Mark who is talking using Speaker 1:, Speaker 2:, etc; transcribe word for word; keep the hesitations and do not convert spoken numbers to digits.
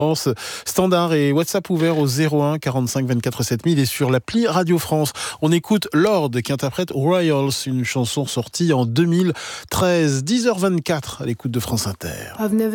Speaker 1: Standard et WhatsApp ouvert au zéro un quarante-cinq vingt-quatre sept mille et sur l'appli Radio France. On écoute Lord qui interprète Royals, une chanson sortie en deux mille treize. dix heures vingt-quatre à l'écoute de France Inter.